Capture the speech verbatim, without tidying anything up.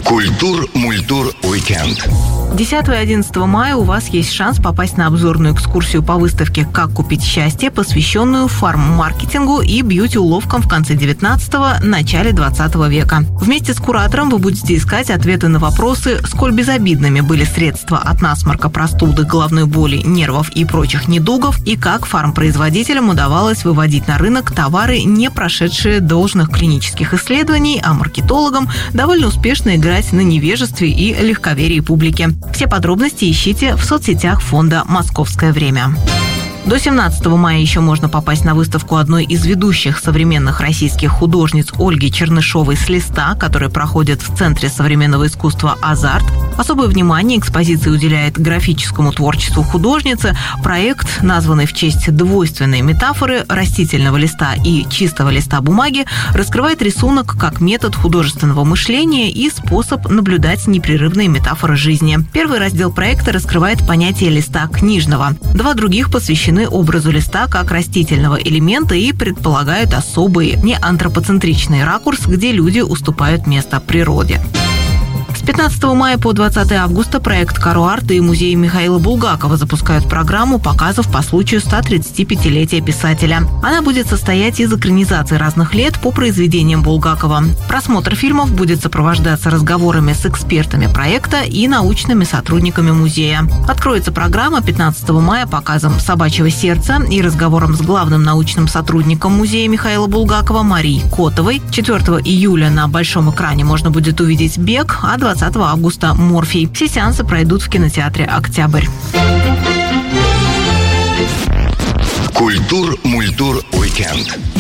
Культур-мультур-уикенд. десятого и одиннадцатого мая у вас есть шанс попасть на обзорную экскурсию по выставке «Как купить счастье», посвященную фарм-маркетингу и бьюти-уловкам в конце девятнадцатого – начале двадцатого века. Вместе с куратором вы будете искать ответы на вопросы, сколь безобидными были средства от насморка, простуды, головной боли, нервов и прочих недугов, и как фармпроизводителям удавалось выводить на рынок товары, не прошедшие должных клинических исследований, а маркетологам довольно успешно играть на невежестве и легковерии публики. Все подробности ищите в соцсетях фонда «Московское время». До семнадцатого мая еще можно попасть на выставку одной из ведущих современных российских художниц Ольги Чернышовой «С листа», которая проходит в Центре современного искусства «Азарт». Особое внимание экспозиции уделяет графическому творчеству художницы. Проект, названный в честь двойственной метафоры растительного листа и чистого листа бумаги, раскрывает рисунок как метод художественного мышления и способ наблюдать непрерывные метафоры жизни. Первый раздел проекта раскрывает понятие листа книжного. Два других посвящены образу листа как растительного элемента и предполагают особый неантропоцентричный ракурс, где люди уступают место природе. С пятнадцатого мая по двадцатое августа проект «Каро-арт» и музей Михаила Булгакова запускают программу показов по случаю ста тридцатипятилетия писателя. Она будет состоять из экранизаций разных лет по произведениям Булгакова. Просмотр фильмов будет сопровождаться разговорами с экспертами проекта и научными сотрудниками музея. Откроется программа пятнадцатого мая показом «Собачьего сердца» и разговором с главным научным сотрудником музея Михаила Булгакова Марией Котовой. четвёртого июля на большом экране можно будет увидеть «Бег», а двадцатого августа «Морфий». Все сеансы пройдут в кинотеатре «Октябрь». Культур-мультур-уикенд.